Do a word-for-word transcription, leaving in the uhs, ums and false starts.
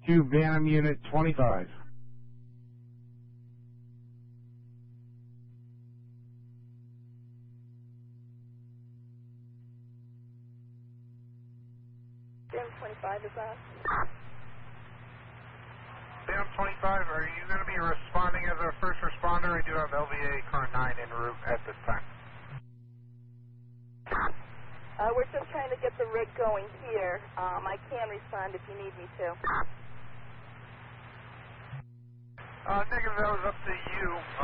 to Bantam Unit twenty-five. Bantam twenty-five is on. Bantam twenty-five, are you going to be responding as a first responder? I do have L V A car nine en route at this time. Uh, we're just trying to get the rig going here. Um, I can respond if you need me to. Uh, negative, that was up to you.